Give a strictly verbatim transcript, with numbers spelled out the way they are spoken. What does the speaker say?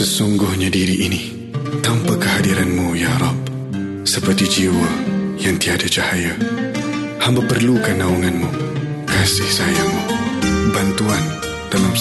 Sesungguhnya diri ini tanpa kehadiran-Mu, Ya Rab, seperti jiwa yang tiada cahaya. Hamba perlukan naungan-Mu, kasih sayang-Mu, bantuan dalam